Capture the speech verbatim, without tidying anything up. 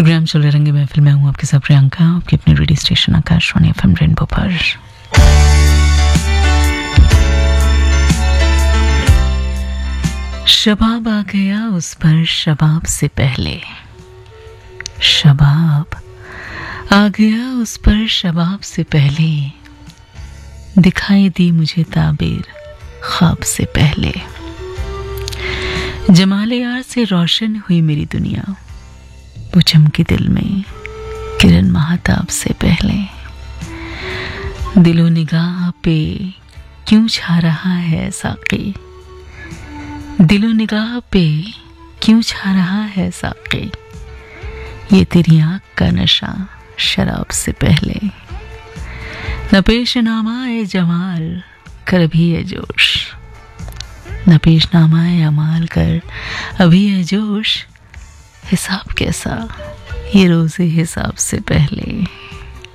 Programme चल रंगे महफिल में हूँ आपके साथ प्रियंका, आपके अपने radio station Akashvani FM rainbow पर। शबाब आ गया उस पर शबाब से पहले, शबाब आ गया उस पर शबाब से पहले, दिखाई दी मुझे ताबीर ख्वाब से पहले। जमाले यार से रोशन हुई मेरी दुनिया, वो चमकी दिल में किरण महाताब से पहले। दिलो निगाह पे क्यों छा रहा है साक़ी, दिलो निगाह पे क्यों छा रहा है साक़ी, ये तेरी आँख का नशा शराब से पहले। न पेशनामा ए जमाल कर अभी है जोश, न पेशनामा ए अमाल कर अभी है जोश, हिसाब कैसा ये रोज़े हिसाब से पहले।